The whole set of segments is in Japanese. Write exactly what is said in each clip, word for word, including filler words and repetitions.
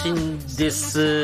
信です。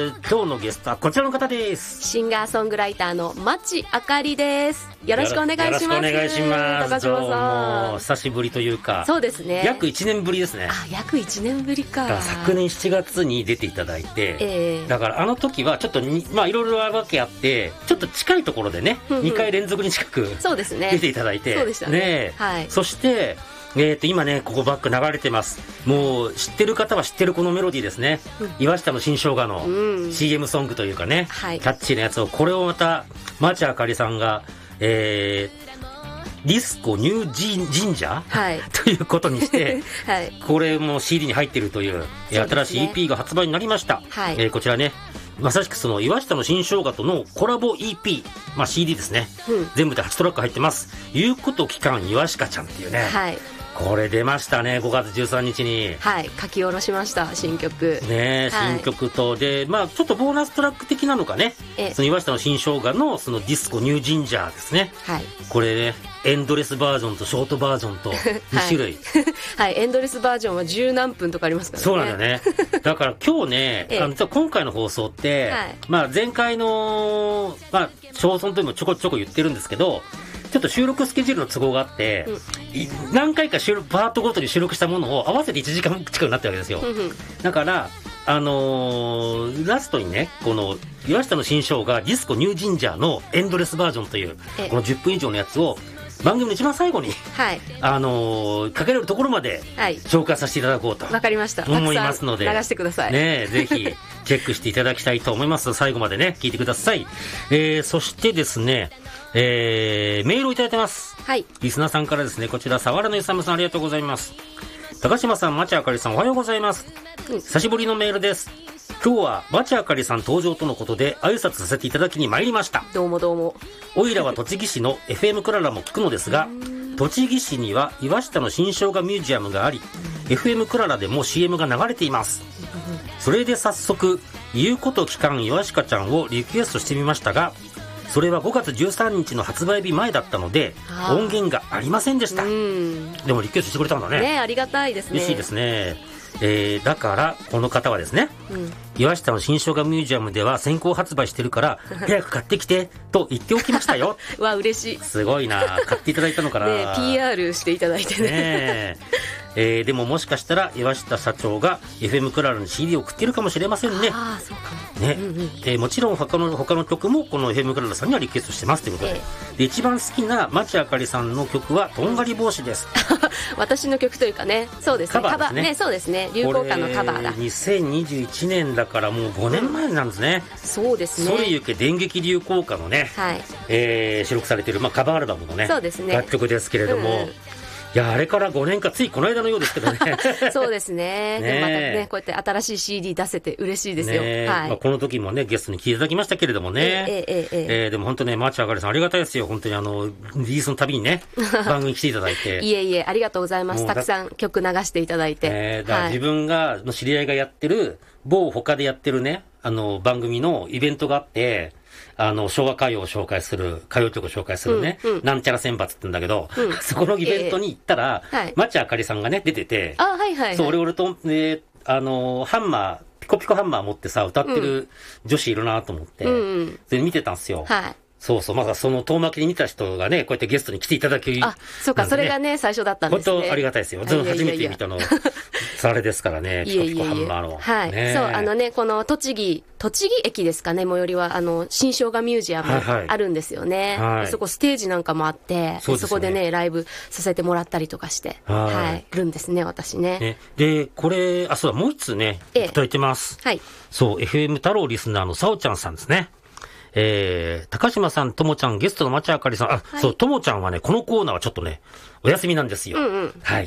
今日のゲストはこちらの方です。 シンガーソングライターの町あかりです。よろしくお願いします。 よろしくお願いします。 高島さん、 どうも久しぶりというか、 そうですね、 約いちねんぶりですね。 あ、約いちねんぶりか。 昨年しちがつに出ていただいて、 えー、 だからあの時はちょっとまあいろいろわけあってちょっと近いところでね、うんうん、にかい連続に近くそうですね、 出ていただいて、 そうでしたね。 ね、 はい、 そしてえー、と今ねここバック流れてます。もう知ってる方は知ってるこのメロディーですね、うん、岩下の新生姜の シーエム ソングというかね、はい、キャッチーなやつを、これをまた町あかりさんが、えー、ディスコニュージンジンジャー、はい、ということにして、はい、これも シーディー に入っているという、ね、新しい イーピー が発売になりました、はい、えー、こちらねまさしくその岩下の新生姜とのコラボ イーピー、まあ、シーディー ですね、うん、全部ではちトラック入ってます。言うこと期間岩鹿ちゃんっていうね、はい、これ出ましたね、ごがつじゅうさんにちに。 はい、書き下ろしました新曲ね、はい、新曲とで、まあちょっとボーナストラック的なのかね、その岩下の新生姜のそのディスコニュージンジャーですね、はい、これねエンドレスバージョンとショートバージョンとにしゅるいはい、はい、エンドレスバージョンは十何分とかありますからね。そうなんだねだから今日ね、あの今回の放送って、はい、まあ前回のまあ詳細というのもちょこちょこ言ってるんですけど、ちょっと収録スケジュールの都合があって、うん、何回か収録パートごとに収録したものを合わせていちじかん近くなってるわけですよ、うんうん、だからあのー、ラストにねこの岩下の新生姜ディスコニュージンジャーのエンドレスバージョンというこのじゅっぷん以上のやつを番組の一番最後に、はい、あのー、かけれるところまで紹介させていただこうと思いますので、 流してくださいね、ぜひチェックしていただきたいと思います。最後までね聞いてください。えー、そしてですね、えー、メールをいただいてます、はい、リスナーさんからですね。こちら沢原のゆさむさん、ありがとうございます。高島さん、町あかりさん、おはようございます、うん、久しぶりのメールです。今日は町あかりさん登場とのことで挨拶させていただきに参りました。 どうもどうも。 おいらは栃木市の エフエム クララも聞くのですが、栃木市には岩下の新生姜ミュージアムがあり、 エフエム クララでも シーエム が流れています。それで早速言うこと聞かん岩鹿ちゃんをリクエストしてみましたが、それはごがつじゅうさんにちの発売日前だったので音源がありませんでした。でもリクエストしてくれたんだね。 ね、ありがたいですね。 嬉しいですね。えー、だからこの方はですね、うん、岩下の新生姜ミュージアムでは先行発売してるから早く買ってきてと言っておきましたよわ、嬉しい。 すごいな、買っていただいたのかなね、 ピーアール していただいて ね, ねえー、でももしかしたら岩下社長が エフエム クララに シーディー を送っているかもしれませんね。 ああ、そうかもね、うんうん、えー、もちろん他の他の曲もこの エフエム クララさんにはリクエストしてますということで、えー、で一番好きな町あかりさんの曲はとんがり帽子です私の曲というかね、そうですね、カバーですね、ね、そうですね、流行歌のカバーだ。 にせんにじゅういちねんだからもうごねんまえなんですね、 うん、そうですね。 それゆけ電撃流行歌のね、はい、えー、収録されている、まあ、カバーアルバムのね、そうですね、楽曲ですけれども、うんうん、いや、あれからごねんか、ついこの間のようですけどねそうですね。ね、でもまたね、こうやって新しい シーディー 出せて嬉しいですよ、ね、はい、まあ、 この時もねゲストに来ていただきましたけれどもね、えーえーえーえー、でも本当ね、町あかりさんありがたいですよ。本当にあのリリースのたびにね番組に来ていただいていえいえ、ありがとうございます。たくさん曲流していただいて、 えー、だから自分がの知り合いがやってる某他でやってるねあの番組のイベントがあって、あの昭和歌謡を紹介する歌謡曲を紹介するね、うんうん、なんちゃら選抜って言うんだけど、うん、そこのイベントに行ったら、えーはい、町あかりさんがね出てて、 あ、はいはいはい、 そう、俺俺と、ね、あのハンマーピコピコハンマー持ってさ歌ってる女子いるなと思って、うんうん、それ見てたんですよ、はい、そうそう、まだその遠巻きに見た人がねこうやってゲストに来ていただける、 あ、そうか、ね、それがね最初だったんですね。 本当ありがたいですよ。初めて見たのそれですからね、ピコピコハンマーの、 はい、ね、そう、あのね、この栃木栃木駅ですかね、最寄りはあの新生姜ミュージアムあるんですよね、はいはい、そこステージなんかもあって、 そ, ね、そこでねライブさせてもらったりとかして、はい、はい、るんですね、私 ね, ねでこれ、あ、そうだ、もう一つねいただいてます、はい、そう、 エフエム 太郎リスナーのさおちゃんさんですね。えー、高島さん、ともちゃん、ゲストの町あかりさん、あ、はい、そう、ともちゃんはねこのコーナーはちょっとねお休みなんですよ、うんうん、はい、